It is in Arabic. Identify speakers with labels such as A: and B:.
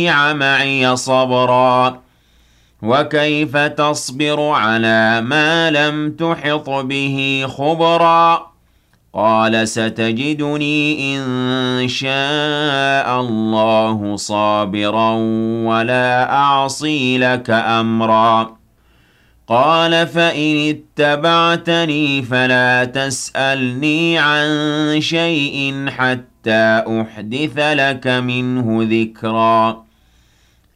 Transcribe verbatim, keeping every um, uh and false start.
A: معي صبرا وكيف تصبر على ما لم تحط به خبرا قال ستجدني إن شاء الله صابرا ولا أعصي لك أمرا قال فإن اتبعتني فلا تسألني عن شيء حتى أحدث لك منه ذكرا